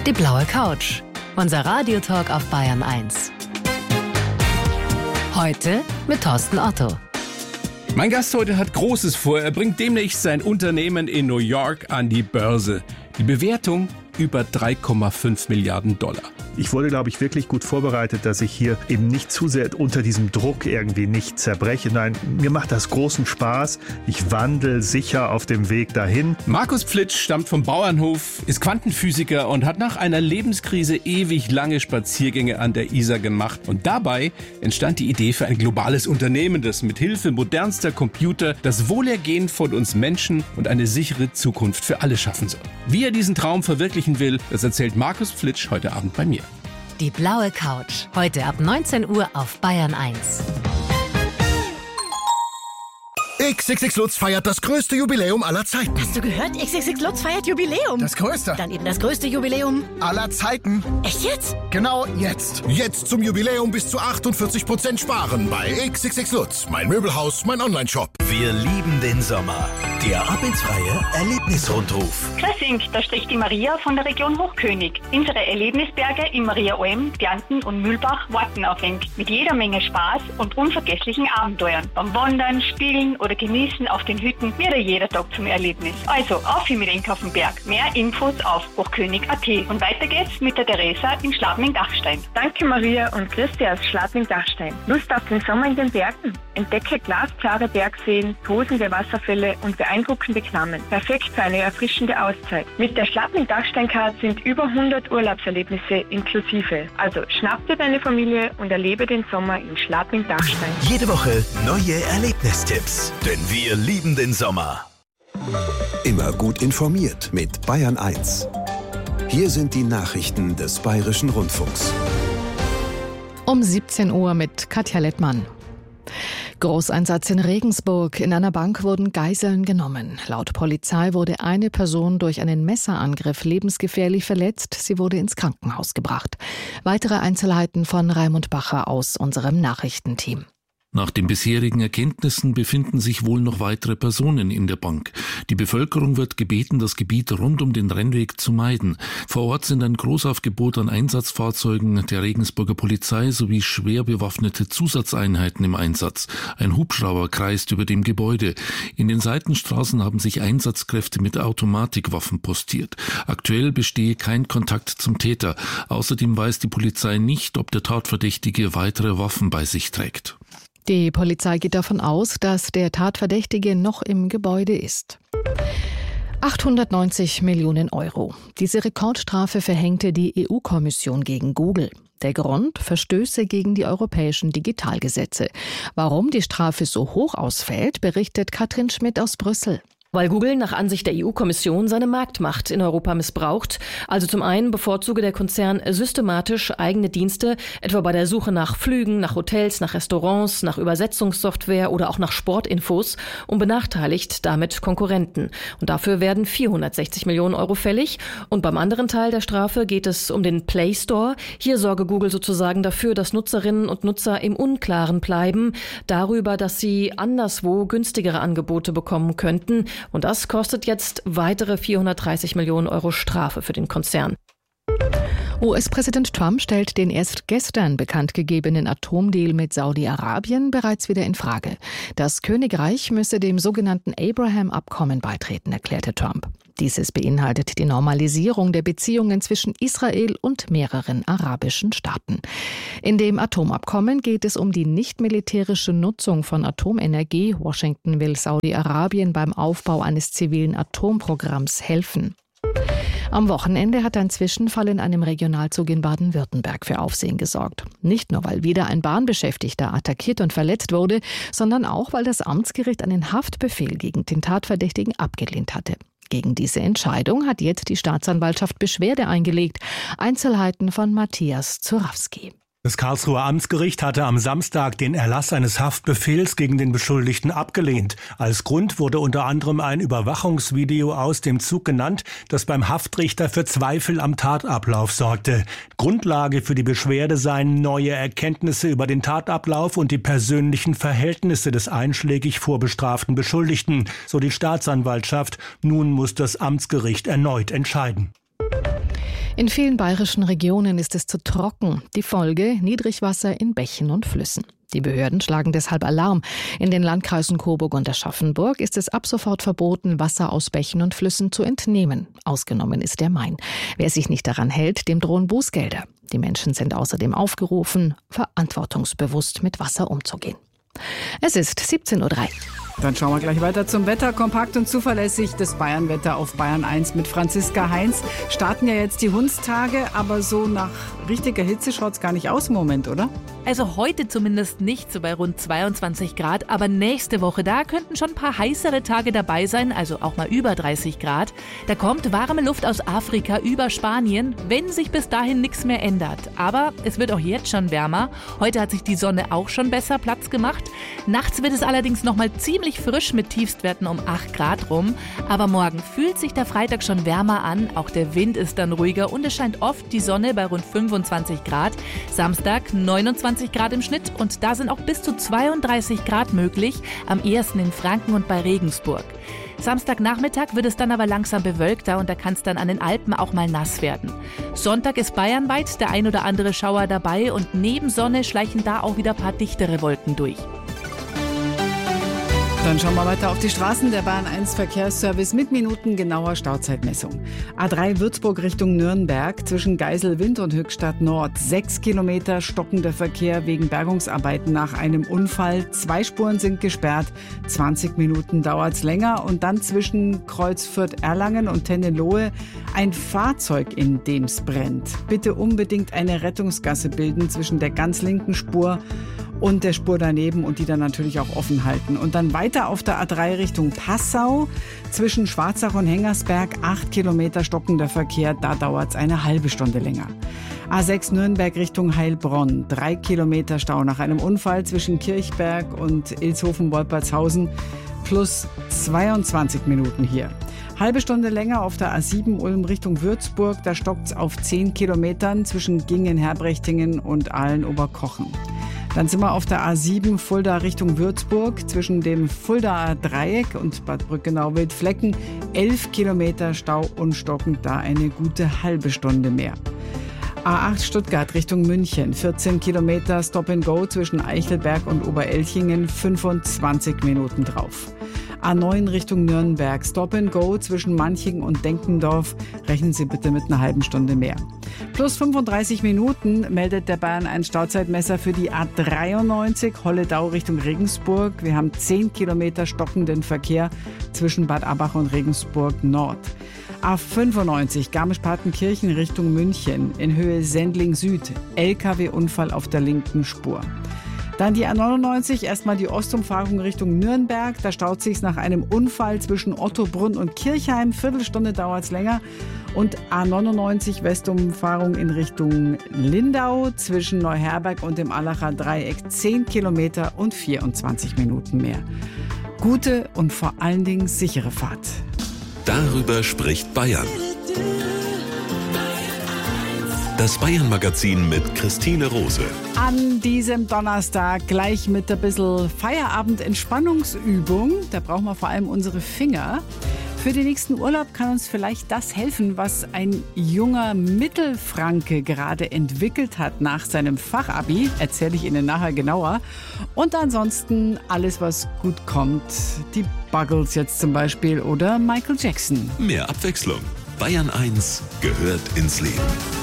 Die blaue Couch. Unser Radiotalk auf Bayern 1. Heute mit Thorsten Otto. Mein Gast heute hat Großes vor. Er bringt demnächst sein Unternehmen in New York an die Börse. Die Bewertung über 3,5 Milliarden $. Ich wurde, glaube ich, wirklich gut vorbereitet, dass ich hier eben nicht zu sehr unter diesem Druck irgendwie nicht zerbreche. Nein, mir macht das großen Spaß. Ich wandle sicher auf dem Weg dahin. Markus Pflitsch stammt vom Bauernhof, ist Quantenphysiker und hat nach einer Lebenskrise ewig lange Spaziergänge an der Isar gemacht. Und dabei entstand die Idee für ein globales Unternehmen, das mit Hilfe modernster Computer das Wohlergehen von uns Menschen und eine sichere Zukunft für alle schaffen soll. Wie er diesen Traum verwirklichen will, das erzählt Markus Pflitsch heute Abend bei mir. Die blaue Couch. Heute ab 19 Uhr auf Bayern 1. XXX Lutz feiert das größte Jubiläum aller Zeiten. Hast du gehört? XXX Lutz feiert Jubiläum. Das größte. Dann eben das größte Jubiläum aller Zeiten. Echt jetzt? Genau jetzt. Jetzt zum Jubiläum bis zu 48% sparen bei XXX Lutz. Mein Möbelhaus, mein Onlineshop. Wir lieben den Sommer. Der Ab ins Freie Erlebnisrundruf. Grüß, da spricht die Maria von der Region Hochkönig. Unsere Erlebnisberge in Maria-Alm, Gärten und Mühlbach warten auf ihn. Mit jeder Menge Spaß und unvergesslichen Abenteuern. Beim Wandern, Spielen oder Genießen auf den Hütten wird jeder Tag zum Erlebnis. Also auf mit Enk auf den Berg. Mehr Infos auf hochkönig.at. Und weiter geht's mit der Theresa in Schladming-Dachstein. Danke Maria und Christi aus Schladming-Dachstein. Lust auf den Sommer in den Bergen? Entdecke glasklare Bergseen, tosende Wasserfälle und beeindruckende Klammern. Perfekt für eine erfrischende Auszeit. Mit der Schladming-Dachstein-Card sind über 100 Urlaubserlebnisse inklusive. Also schnapp dir deine Familie und erlebe den Sommer in Schladming-Dachstein. Jede Woche neue Erlebnistipps. Denn wir lieben den Sommer. Immer gut informiert mit Bayern 1. Hier sind die Nachrichten des Bayerischen Rundfunks. Um 17 Uhr mit Katja Lettmann. Großeinsatz in Regensburg. In einer Bank wurden Geiseln genommen. Laut Polizei wurde eine Person durch einen Messerangriff lebensgefährlich verletzt. Sie wurde ins Krankenhaus gebracht. Weitere Einzelheiten von Raimund Bacher aus unserem Nachrichtenteam. Nach den bisherigen Erkenntnissen befinden sich wohl noch weitere Personen in der Bank. Die Bevölkerung wird gebeten, das Gebiet rund um den Rennweg zu meiden. Vor Ort sind ein Großaufgebot an Einsatzfahrzeugen der Regensburger Polizei sowie schwer bewaffnete Zusatzeinheiten im Einsatz. Ein Hubschrauber kreist über dem Gebäude. In den Seitenstraßen haben sich Einsatzkräfte mit Automatikwaffen postiert. Aktuell bestehe kein Kontakt zum Täter. Außerdem weiß die Polizei nicht, ob der Tatverdächtige weitere Waffen bei sich trägt. Die Polizei geht davon aus, dass der Tatverdächtige noch im Gebäude ist. 890 Millionen Euro. Diese Rekordstrafe verhängte die EU-Kommission gegen Google. Der Grund? Verstöße gegen die europäischen Digitalgesetze. Warum die Strafe so hoch ausfällt, berichtet Katrin Schmidt aus Brüssel. Weil Google nach Ansicht der EU-Kommission seine Marktmacht in Europa missbraucht. Also zum einen bevorzuge der Konzern systematisch eigene Dienste, etwa bei der Suche nach Flügen, nach Hotels, nach Restaurants, nach Übersetzungssoftware oder auch nach Sportinfos und benachteiligt damit Konkurrenten. Und dafür werden 460 Millionen Euro fällig. Und beim anderen Teil der Strafe geht es um den Play Store. Hier sorge Google sozusagen dafür, dass Nutzerinnen und Nutzer im Unklaren bleiben, darüber, dass sie anderswo günstigere Angebote bekommen könnten. Und das kostet jetzt weitere 430 Millionen Euro Strafe für den Konzern. US-Präsident Trump stellt den erst gestern bekannt gegebenen Atomdeal mit Saudi-Arabien bereits wieder in Frage. Das Königreich müsse dem sogenannten Abraham-Abkommen beitreten, erklärte Trump. Dieses beinhaltet die Normalisierung der Beziehungen zwischen Israel und mehreren arabischen Staaten. In dem Atomabkommen geht es um die nicht-militärische Nutzung von Atomenergie. Washington will Saudi-Arabien beim Aufbau eines zivilen Atomprogramms helfen. Am Wochenende hat ein Zwischenfall in einem Regionalzug in Baden-Württemberg für Aufsehen gesorgt. Nicht nur, weil wieder ein Bahnbeschäftigter attackiert und verletzt wurde, sondern auch, weil das Amtsgericht einen Haftbefehl gegen den Tatverdächtigen abgelehnt hatte. Gegen diese Entscheidung hat jetzt die Staatsanwaltschaft Beschwerde eingelegt. Einzelheiten von Matthias Zurawski. Das Karlsruher Amtsgericht hatte am Samstag den Erlass eines Haftbefehls gegen den Beschuldigten abgelehnt. Als Grund wurde unter anderem ein Überwachungsvideo aus dem Zug genannt, das beim Haftrichter für Zweifel am Tatablauf sorgte. Grundlage für die Beschwerde seien neue Erkenntnisse über den Tatablauf und die persönlichen Verhältnisse des einschlägig vorbestraften Beschuldigten, so die Staatsanwaltschaft. Nun muss das Amtsgericht erneut entscheiden. In vielen bayerischen Regionen ist es zu trocken. Die Folge: Niedrigwasser in Bächen und Flüssen. Die Behörden schlagen deshalb Alarm. In den Landkreisen Coburg und Aschaffenburg ist es ab sofort verboten, Wasser aus Bächen und Flüssen zu entnehmen. Ausgenommen ist der Main. Wer sich nicht daran hält, dem drohen Bußgelder. Die Menschen sind außerdem aufgerufen, verantwortungsbewusst mit Wasser umzugehen. Es ist 17:03 Uhr. Dann schauen wir gleich weiter zum Wetter. Kompakt und zuverlässig das Bayernwetter auf Bayern 1 mit Franziska Heinz. Starten ja jetzt die Hundstage, aber so nach richtiger Hitze schaut es gar nicht aus im Moment, oder? Also heute zumindest nicht, so bei rund 22 Grad. Aber nächste Woche, da könnten schon ein paar heißere Tage dabei sein, also auch mal über 30 Grad. Da kommt warme Luft aus Afrika über Spanien, wenn sich bis dahin nichts mehr ändert. Aber es wird auch jetzt schon wärmer. Heute hat sich die Sonne auch schon besser Platz gemacht. Nachts wird es allerdings noch mal ziemlich frisch mit Tiefstwerten um 8 Grad rum. Aber morgen fühlt sich der Freitag schon wärmer an. Auch der Wind ist dann ruhiger und es scheint oft die Sonne bei rund 25 Grad. Samstag 29 Grad im Schnitt und da sind auch bis zu 32 Grad möglich, am ehesten in Franken und bei Regensburg. Samstagnachmittag wird es dann aber langsam bewölkter und da kann es dann an den Alpen auch mal nass werden. Sonntag ist bayernweit der ein oder andere Schauer dabei und neben Sonne schleichen da auch wieder ein paar dichtere Wolken durch. Dann schauen wir weiter auf die Straßen. Der Bayern 1 Verkehrsservice mit minutengenauer Stauzeitmessung. A3 Würzburg Richtung Nürnberg zwischen Geiselwind und Höchstadt Nord. 6 Kilometer stockender Verkehr wegen Bergungsarbeiten nach einem Unfall. 2 Spuren sind gesperrt. 20 Minuten dauert's länger. Und dann zwischen Kreuz Fürth-Erlangen und Tennenlohe ein Fahrzeug, in dem's brennt. Bitte unbedingt eine Rettungsgasse bilden zwischen der ganz linken Spur und der Spur daneben und die dann natürlich auch offen halten. Und dann weiter auf der A3 Richtung Passau zwischen Schwarzach und Hengersberg 8 Kilometer stockender Verkehr, da dauert es eine halbe Stunde länger. A6 Nürnberg Richtung Heilbronn, 3 Kilometer Stau nach einem Unfall zwischen Kirchberg und Ilshofen-Wolpertshausen plus 22 Minuten hier. Halbe Stunde länger auf der A7 Ulm Richtung Würzburg, da stockt es auf 10 Kilometern zwischen Gingen-Herbrechtingen und Aalen-Oberkochen. Dann sind wir auf der A7 Fulda Richtung Würzburg zwischen dem Fuldaer Dreieck und Bad Brückenau-Wildflecken. 11 Kilometer Stau und stockend, da eine gute halbe Stunde mehr. A8 Stuttgart Richtung München, 14 Kilometer Stop and Go zwischen Eichelberg und Oberelchingen, 25 Minuten drauf. A9 Richtung Nürnberg, Stop and Go zwischen Manching und Denkendorf, rechnen Sie bitte mit einer halben Stunde mehr. Plus 35 Minuten meldet der Bayern 1 Stauzeitmesser für die A93 Holledau Richtung Regensburg. Wir haben 10 Kilometer stockenden Verkehr zwischen Bad Abbach und Regensburg Nord. A95 Garmisch-Partenkirchen Richtung München in Höhe Sendling Süd. LKW-Unfall auf der linken Spur. Dann die A99, erstmal die Ostumfahrung Richtung Nürnberg. Da staut sich's nach einem Unfall zwischen Ottobrunn und Kirchheim. Viertelstunde dauert's länger. Und A99 Westumfahrung in Richtung Lindau zwischen Neuherberg und dem Allacher Dreieck. 10 Kilometer und 24 Minuten mehr. Gute und vor allen Dingen sichere Fahrt. Darüber spricht Bayern. Das Bayern-Magazin mit Christine Rose. An diesem Donnerstag gleich mit ein bisschen Feierabend-Entspannungsübung. Da brauchen wir vor allem unsere Finger. Für den nächsten Urlaub kann uns vielleicht das helfen, was ein junger Mittelfranke gerade entwickelt hat nach seinem Fachabi. Erzähle ich Ihnen nachher genauer. Und ansonsten alles, was gut kommt. Die Buggles jetzt zum Beispiel oder Michael Jackson. Mehr Abwechslung. Bayern 1 gehört ins Leben.